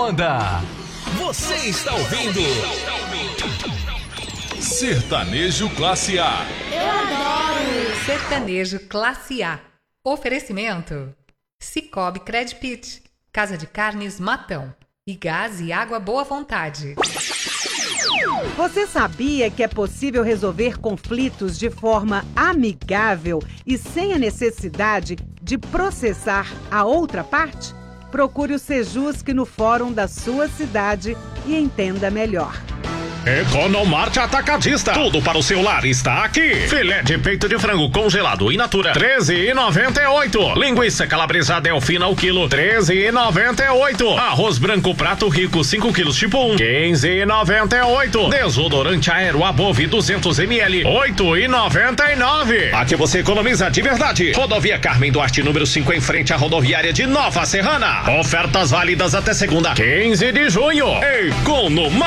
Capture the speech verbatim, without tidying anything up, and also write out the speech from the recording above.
onda. Você está ouvindo Sertanejo Classe A. Eu adoro Sertanejo Classe A. Oferecimento: Cicobi Credpit, Casa de Carnes Matão e Gás e Água Boa Vontade. Você sabia que é possível resolver conflitos de forma amigável e sem a necessidade de processar a outra parte? Procure o Sejusc no fórum da sua cidade e entenda melhor. Economarte Atacadista. Tudo para o seu lar está aqui. Filé de peito de frango congelado in natura, treze e noventa e oito. Linguiça calabresa Delfina ao quilo, treze e noventa e oito. Arroz branco prato rico, cinco quilos tipo um, quinze e noventa e oito. Desodorante Aero Above duzentos mililitros, oito e noventa e nove. Aqui você economiza de verdade. Rodovia Carmen Duarte, número cinco, em frente à rodoviária de Nova Serrana. Ofertas válidas até segunda, quinze de junho. Economarte.